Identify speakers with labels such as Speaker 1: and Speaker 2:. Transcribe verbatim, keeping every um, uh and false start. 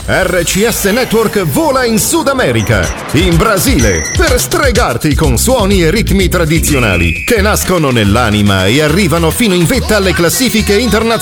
Speaker 1: R C S Network vola in Sud America, in Brasile, per stregarti con suoni e ritmi tradizionali che nascono nell'anima e arrivano fino in vetta alle classifiche internazionali.